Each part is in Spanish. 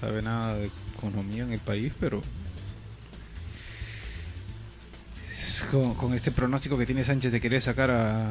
sabe nada de economía en el país, pero con este pronóstico que tiene Sánchez de querer sacar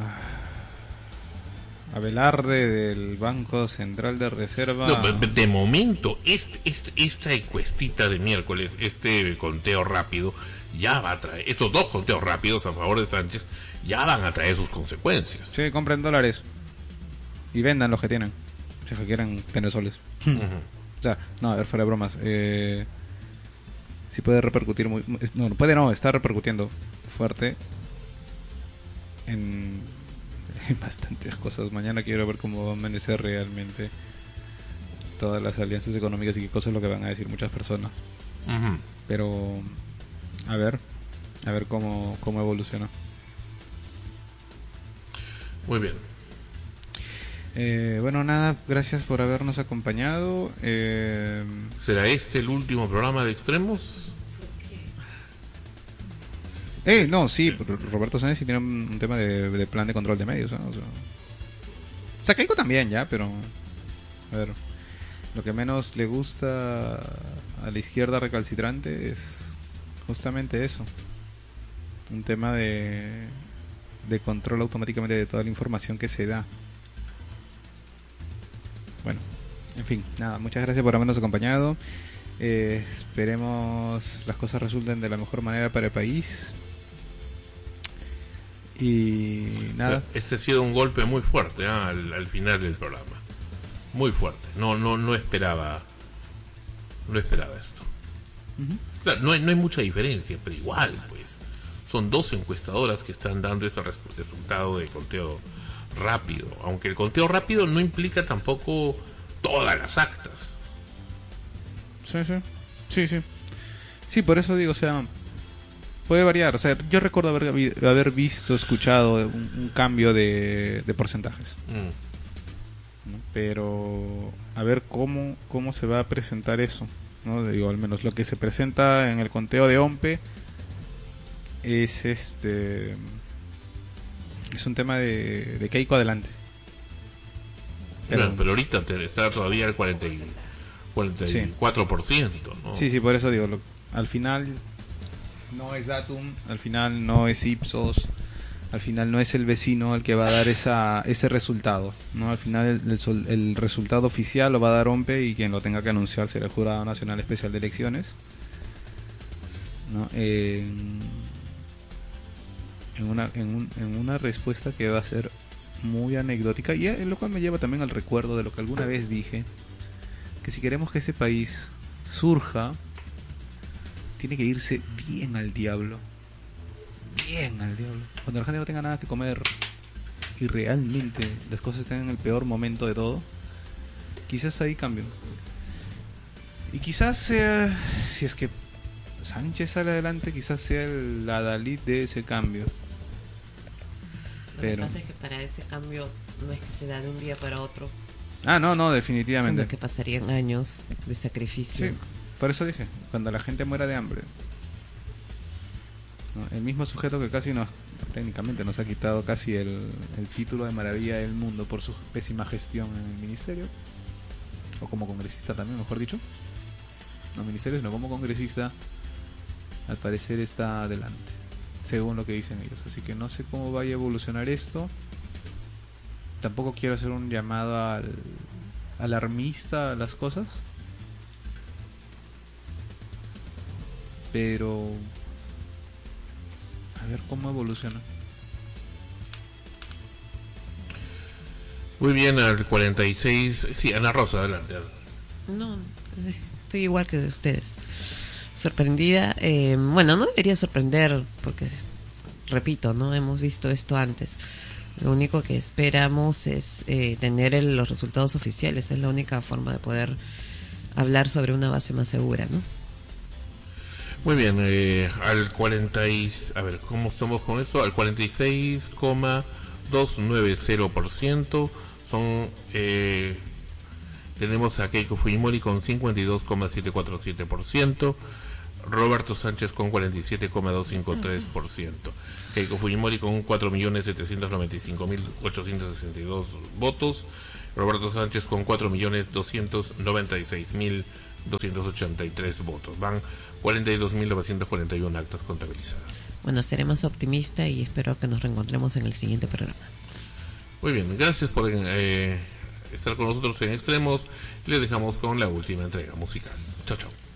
a Velarde del Banco Central de Reserva. No, de momento, esta encuestita de miércoles, este conteo rápido, ya va a traer, estos dos conteos rápidos a favor de Sánchez, ya van a traer sus consecuencias. Sí, compren dólares y vendan los que tienen, si que quieran tener soles. O sea, no, a ver, fuera de bromas. Sí puede repercutir está repercutiendo fuerte en bastantes cosas. Mañana quiero ver cómo va a amanecer realmente todas las alianzas económicas y qué cosas es lo que van a decir muchas personas. Pero a ver cómo evoluciona. Muy bien. Bueno, nada, gracias por habernos acompañado. ¿Será este el último programa de Extremos? No, sí, Roberto Sánchez sí tiene un tema de plan de control de medios, ¿no? O sea, Keiko también ya, pero a ver, lo que menos le gusta a la izquierda recalcitrante es justamente eso, un tema de control automáticamente de toda la información que se da. Bueno, en fin, nada, muchas gracias por habernos acompañado. Esperemos las cosas resulten de la mejor manera para el país. Y nada. Este ha sido un golpe muy fuerte al final del programa. Muy fuerte. No esperaba esto. Claro, no hay mucha diferencia, pero igual, pues. Son dos encuestadoras que están dando ese resultado de conteo rápido. Aunque el conteo rápido no implica tampoco todas las actas. Sí, por eso digo, o sea, puede variar. O sea, yo recuerdo haber escuchado un cambio de porcentajes. ¿No? Pero a ver cómo se va a presentar eso, ¿no? Digo, al menos lo que se presenta en el conteo de OMPE es es un tema de Keiko adelante. Pero ahorita está todavía el 44%, ¿no? Sí, por eso digo, al final no es Datum, al final no es Ipsos, al final no es el vecino el que va a dar ese resultado, ¿no? Al final el resultado oficial lo va a dar OMPE y quien lo tenga que anunciar será el Jurado Nacional Especial de Elecciones, ¿no? En una respuesta que va a ser muy anecdótica, y lo cual me lleva también al recuerdo de lo que alguna vez dije, que si queremos que ese país surja, tiene que irse bien al diablo. Cuando la gente no tenga nada que comer y realmente las cosas estén en el peor momento de todo, quizás ahí cambien. Y quizás sea, si es que Sánchez sale adelante, quizás sea el adalid de ese cambio. Lo que pasa es que para ese cambio no es que se da de un día para otro. No, definitivamente. Sino que pasarían años de sacrificio. Sí, por eso dije, cuando la gente muera de hambre, ¿no? El mismo sujeto que técnicamente nos ha quitado casi el título de maravilla del mundo por su pésima gestión en el ministerio, o como congresista también, mejor dicho. No ministerios, no, como congresista, al parecer está adelante, según lo que dicen ellos. Así que no sé cómo vaya a evolucionar esto. Tampoco quiero hacer un llamado alarmista a las cosas, pero a ver cómo evoluciona. Muy bien, al 46. Sí, Ana Rosa, adelante. No, estoy igual que de ustedes. Sorprendida. Bueno, no debería sorprender porque, repito, no hemos visto esto antes. Lo único que esperamos es tener los resultados oficiales. Es la única forma de poder hablar sobre una base más segura, ¿no? Muy bien, al 40 a ver, ¿cómo estamos con esto? Al 46,290% son tenemos a Keiko Fujimori con 52,747%, Roberto Sánchez con 47,253%, Keiko Fujimori con 4.795.862 votos, Roberto Sánchez con 4.296.283 votos. Van 42.941 actas contabilizadas. Bueno, seremos optimistas y espero que nos reencontremos en el siguiente programa. Muy bien, gracias por estar con nosotros en Extremos. Le dejamos con la última entrega musical. Chao, chao.